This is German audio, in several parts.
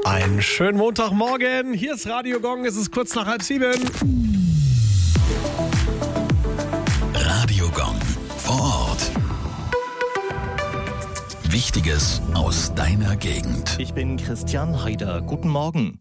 Einen schönen Montagmorgen. Hier ist Radio Gong. Es ist kurz nach 6:30. Radio Gong vor Ort. Wichtiges aus deiner Gegend. Ich bin Christian Heider. Guten Morgen.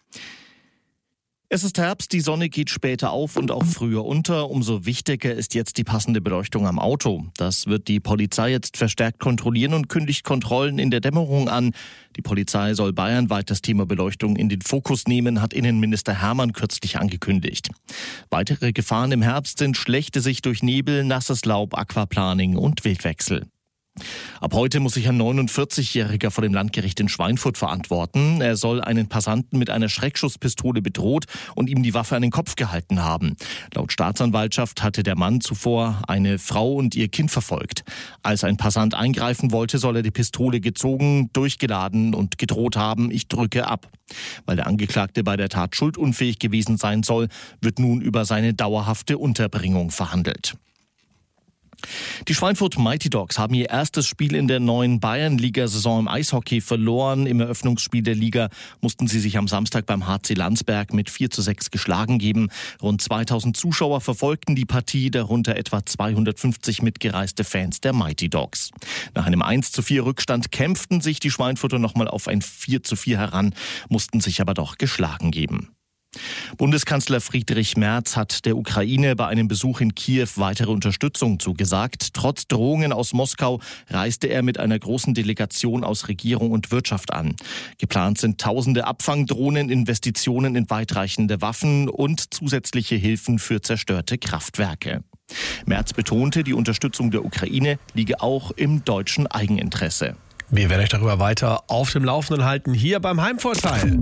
Es ist Herbst, die Sonne geht später auf und auch früher unter. Umso wichtiger ist jetzt die passende Beleuchtung am Auto. Das wird die Polizei jetzt verstärkt kontrollieren und kündigt Kontrollen in der Dämmerung an. Die Polizei soll bayernweit das Thema Beleuchtung in den Fokus nehmen, hat Innenminister Hermann kürzlich angekündigt. Weitere Gefahren im Herbst sind schlechte Sicht durch Nebel, nasses Laub, Aquaplaning und Wildwechsel. Ab heute muss sich ein 49-Jähriger vor dem Landgericht in Schweinfurt verantworten. Er soll einen Passanten mit einer Schreckschusspistole bedroht und ihm die Waffe an den Kopf gehalten haben. Laut Staatsanwaltschaft hatte der Mann zuvor eine Frau und ihr Kind verfolgt. Als ein Passant eingreifen wollte, soll er die Pistole gezogen, durchgeladen und gedroht haben: Ich drücke ab. Weil der Angeklagte bei der Tat schuldunfähig gewesen sein soll, wird nun über seine dauerhafte Unterbringung verhandelt. Die Schweinfurt Mighty Dogs haben ihr erstes Spiel in der neuen Bayernliga-Saison im Eishockey verloren. Im Eröffnungsspiel der Liga mussten sie sich am Samstag beim HC Landsberg mit 4:6 geschlagen geben. Rund 2000 Zuschauer verfolgten die Partie, darunter etwa 250 mitgereiste Fans der Mighty Dogs. Nach einem 1:4 Rückstand kämpften sich die Schweinfurter nochmal auf ein 4:4 heran, mussten sich aber doch geschlagen geben. Bundeskanzler Friedrich Merz hat der Ukraine bei einem Besuch in Kiew weitere Unterstützung zugesagt. Trotz Drohungen aus Moskau reiste er mit einer großen Delegation aus Regierung und Wirtschaft an. Geplant sind tausende Abfangdrohnen, Investitionen in weitreichende Waffen und zusätzliche Hilfen für zerstörte Kraftwerke. Merz betonte, die Unterstützung der Ukraine liege auch im deutschen Eigeninteresse. Wir werden euch darüber weiter auf dem Laufenden halten, hier beim Heimvorteil.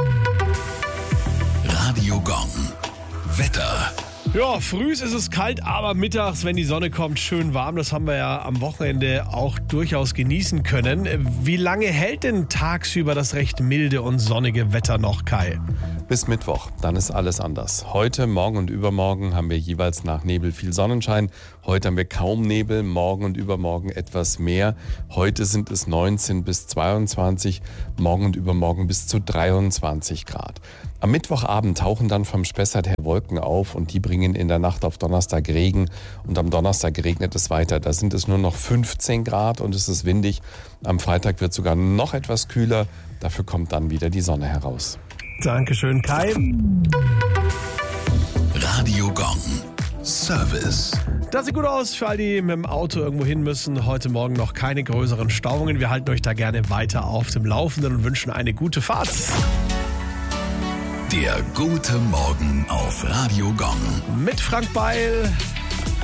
Radio Gong. Wetter. Ja, früh ist es kalt, aber mittags, wenn die Sonne kommt, schön warm. Das haben wir ja am Wochenende auch durchaus genießen können. Wie lange hält denn tagsüber das recht milde und sonnige Wetter noch, Kai? Bis Mittwoch, dann ist alles anders. Heute, morgen und übermorgen haben wir jeweils nach Nebel viel Sonnenschein. Heute haben wir kaum Nebel, morgen und übermorgen etwas mehr. Heute sind es 19 bis 22, morgen und übermorgen bis zu 23 Grad. Am Mittwochabend tauchen dann vom Spessart her Wolken auf und die bringen in der Nacht auf Donnerstag Regen und am Donnerstag regnet es weiter. Da sind es nur noch 15 Grad und es ist windig. Am Freitag wird es sogar noch etwas kühler, dafür kommt dann wieder die Sonne heraus. Dankeschön, Kai. Radio Gong. Service. Das sieht gut aus für all die mit dem Auto irgendwo hin müssen. Heute Morgen noch keine größeren Stauungen. Wir halten euch da gerne weiter auf dem Laufenden und wünschen eine gute Fahrt. Der gute Morgen auf Radio Gong. Mit Frank Beil